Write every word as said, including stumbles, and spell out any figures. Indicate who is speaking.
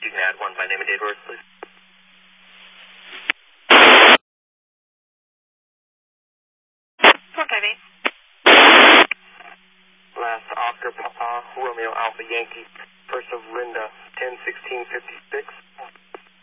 Speaker 1: you can add one by name and date of birth, please.
Speaker 2: Okay, babe.
Speaker 1: Last Oscar Papa, Romeo Alpha Yankee, first of Linda, ten sixteen fifty-six.